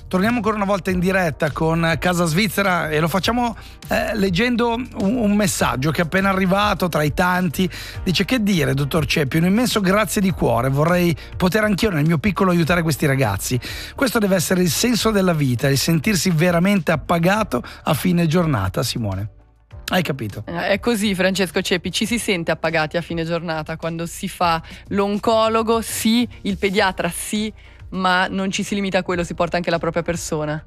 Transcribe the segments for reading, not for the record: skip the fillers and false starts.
torniamo ancora una volta in diretta con Casa Svizzera e lo facciamo leggendo un messaggio che è appena arrivato tra i tanti. Dice: che dire, dottor Ceppi, un immenso grazie di cuore, vorrei poter anch'io nel mio piccolo aiutare questi ragazzi. Questo deve essere il senso della vita, il sentirsi veramente appagato a fine giornata. Simone, hai capito? È così, Francesco Ceppi, ci si sente appagati a fine giornata quando si fa l'oncologo, sì, il pediatra sì, ma non ci si limita a quello, si porta anche la propria persona.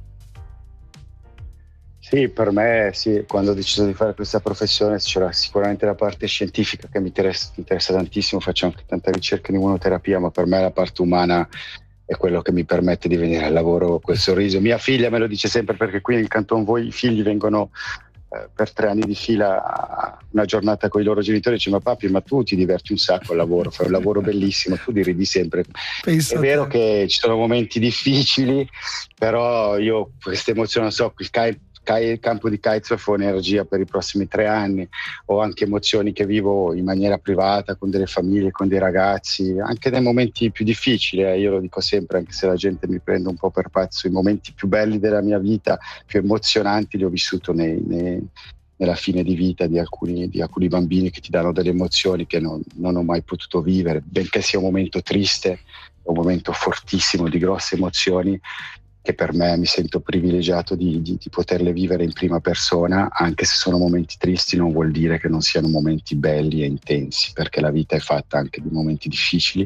Sì, per me sì, quando ho deciso di fare questa professione c'era sicuramente la parte scientifica che mi interessa tantissimo, faccio anche tanta ricerca in immunoterapia, ma per me la parte umana è quello che mi permette di venire al lavoro col sorriso. Mia figlia me lo dice sempre, perché qui nel Canton Vaud i figli vengono per 3 anni di fila a una giornata con i loro genitori, dice: ma papi, ma tu ti diverti un sacco al lavoro, fai un lavoro bellissimo, tu ridi sempre. Penso è vero che ci sono momenti difficili, però io questa emozione, non so, il campo di kitesurf ho energia per i prossimi 3 anni, ho anche emozioni che vivo in maniera privata con delle famiglie, con dei ragazzi, anche nei momenti più difficili, io lo dico sempre, anche se la gente mi prende un po' per pazzo, i momenti più belli della mia vita, più emozionanti, li ho vissuto nella fine di vita di alcuni bambini, che ti danno delle emozioni che non ho mai potuto vivere, benché sia un momento triste, un momento fortissimo di grosse emozioni, che per me mi sento privilegiato di poterle vivere in prima persona. Anche se sono momenti tristi, non vuol dire che non siano momenti belli e intensi, perché la vita è fatta anche di momenti difficili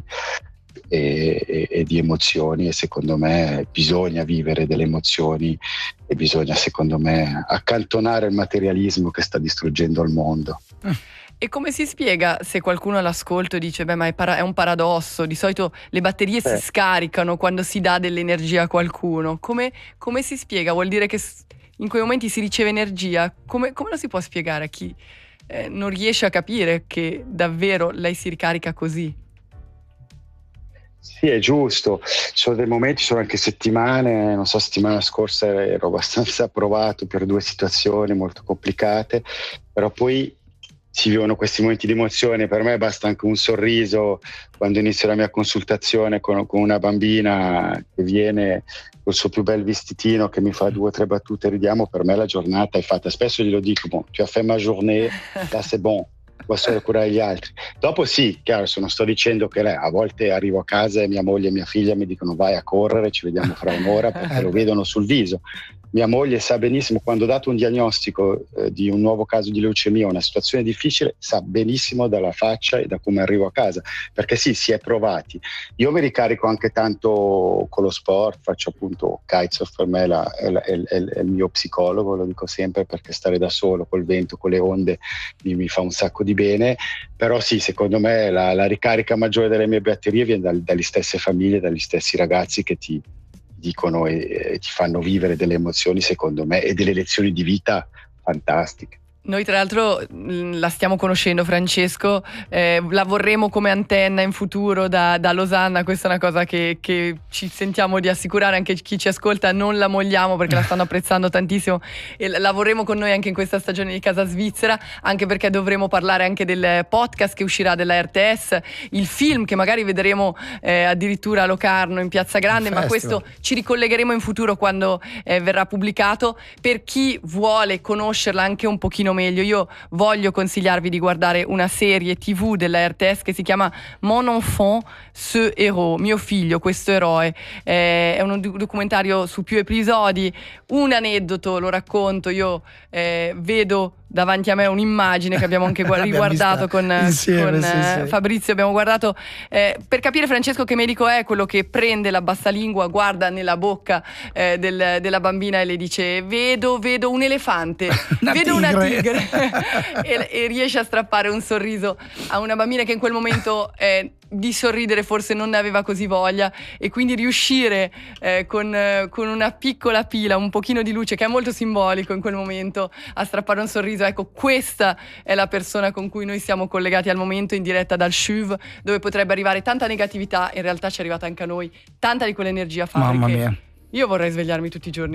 e di emozioni, e secondo me bisogna vivere delle emozioni e bisogna, secondo me, accantonare il materialismo che sta distruggendo il mondo. E come si spiega, se qualcuno all'ascolto dice: beh, ma è un paradosso, di solito le batterie si scaricano quando si dà dell'energia a qualcuno, come si spiega? Vuol dire che in quei momenti si riceve energia? Come lo si può spiegare a chi non riesce a capire che davvero lei si ricarica così? Sì, è giusto, ci sono dei momenti, ci sono anche settimane, non so, settimana scorsa ero abbastanza provato per 2 situazioni molto complicate, però poi si vivono questi momenti di emozione. Per me basta anche un sorriso quando inizio la mia consultazione con una bambina che viene col suo più bel vestitino, che mi fa 2 o 3 battute, ridiamo, per me la giornata è fatta. Spesso glielo dico: bon, tu as fait ma journée, là c'est bon, posso curare gli altri. Dopo sì, chiaro, non sto dicendo che a volte arrivo a casa e mia moglie e mia figlia mi dicono: vai a correre, ci vediamo fra un'ora, perché lo vedono sul viso. Mia moglie sa benissimo, quando ho dato un diagnostico di un nuovo caso di leucemia, una situazione difficile, sa benissimo dalla faccia e da come arrivo a casa, perché sì, si è provati. Io mi ricarico anche tanto con lo sport, faccio appunto kitesurf, per me è il mio psicologo, lo dico sempre, perché stare da solo col vento, con le onde mi fa un sacco di bene. Però sì, secondo me la ricarica maggiore delle mie batterie viene dalle stesse famiglie, dagli stessi ragazzi che ti dicono e ti fanno vivere delle emozioni, secondo me, e delle lezioni di vita fantastiche. Noi tra l'altro la stiamo conoscendo, Francesco, la vorremmo come antenna in futuro da Losanna. Questa è una cosa che ci sentiamo di assicurare, anche chi ci ascolta non la molliamo, perché la stanno apprezzando tantissimo, e la vorremmo con noi anche in questa stagione di Casa Svizzera, anche perché dovremo parlare anche del podcast che uscirà della RTS, il film che magari vedremo addirittura a Locarno in Piazza Grande, ma questo ci ricollegheremo in futuro quando verrà pubblicato. Per chi vuole conoscerla anche un pochino meglio, io voglio consigliarvi di guardare una serie TV della RTS che si chiama Mon enfant, ce héros, mio figlio, questo eroe. È un documentario su più episodi. Un aneddoto lo racconto: io vedo davanti a me un'immagine che abbiamo anche riguardato insieme, sì. Fabrizio, abbiamo guardato per capire, Francesco, che medico è quello che prende la bassalingua, guarda nella bocca della bambina e le dice: vedo un elefante, vedo una tigre e riesce a strappare un sorriso a una bambina che in quel momento di sorridere forse non ne aveva così voglia, e quindi riuscire con una piccola pila, un pochino di luce, che è molto simbolico in quel momento, a strappare un sorriso. Ecco, questa è la persona con cui noi siamo collegati al momento, in diretta dal CHUV, dove potrebbe arrivare tanta negatività, in realtà ci è arrivata anche a noi tanta di quell'energia fabbrica. Mamma mia, io vorrei svegliarmi tutti i giorni